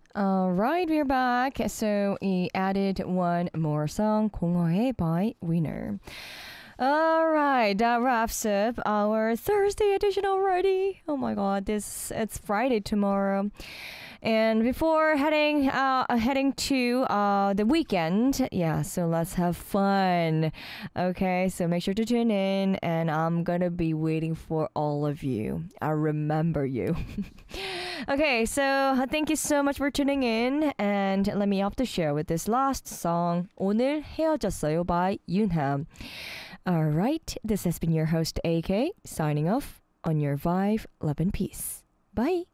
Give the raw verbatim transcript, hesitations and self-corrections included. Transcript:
All right, we're back. So we added one more song, 공허해 by Winner. All right, that wraps up our Thursday edition already. Oh my God, this it's Friday tomorrow. And before heading uh, heading to uh, the weekend, yeah, so let's have fun. Okay, so make sure to tune in, and I'm gonna be waiting for all of you. I remember you. Okay, so uh, thank you so much for tuning in, and let me off the show with this last song, 오늘 헤어졌어요 by Yoonham. Alright, this has been your host A K, signing off on your Vibe, Love and Peace. Bye!